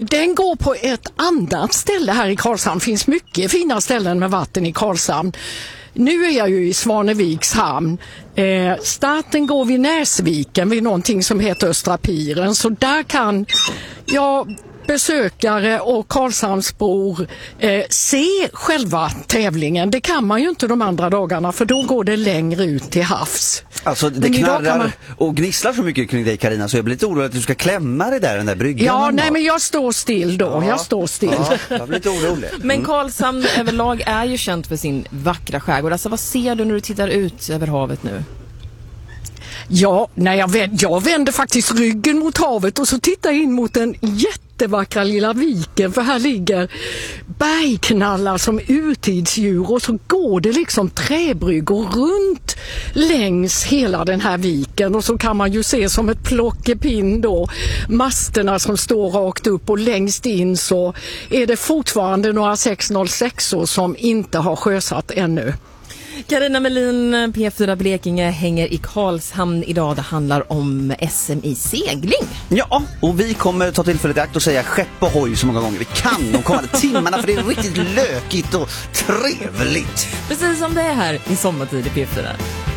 den går på ett annat ställe här i Karlshamn. Det finns mycket fina ställen med vatten i Karlshamn. Nu är jag ju i Svaneviks hamn. Starten går vid Näsviken vid någonting som heter Östra Piren. Så där kan besökare och Karlshamnsbor se själva tävlingen. Det kan man ju inte de andra dagarna för då går det längre ut till havs. Alltså det knarrar och gnisslar så mycket kring dig, Carina, så jag blir lite orolig att du ska klämma dig där, den där bryggan. Ja, nej, men jag står still då. Jag står still. Ja, jag blir lite orolig. Men Karlshamn överlag är ju känt för sin vackra skärgård. Alltså vad ser du när du tittar ut över havet nu? Ja, jag vänder faktiskt ryggen mot havet och så tittar in mot den jättevackra lilla viken, för här ligger bergknallar som urtidsdjur och så går det liksom träbryggor runt längs hela den här viken och så kan man ju se som ett plockepinn då masterna som står rakt upp och längst in så är det fortfarande några 606 som inte har sjösatt ännu. Carina Melin, P4 Blekinge, hänger i Karlshamn idag. Det handlar om SM i segling. Ja, och vi kommer ta tillfället i akt och säga skepp och hoj så många gånger vi kan de kommande timmarna, för det är riktigt lökigt och trevligt. Precis som det är här i sommartid i P4.